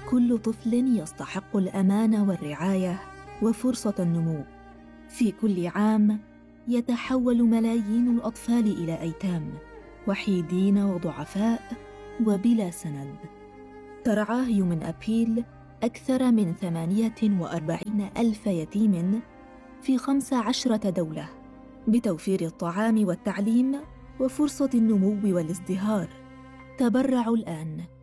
كل طفل يستحق الأمان والرعاية وفرصة النمو. في كل عام يتحول ملايين الأطفال إلى أيتام، وحيدين وضعفاء وبلا سند. ترعاه هيومن أبيل أكثر من 48,000 يتيم في 15 دولة، بتوفير الطعام والتعليم وفرصة النمو والازدهار. تبرعوا الآن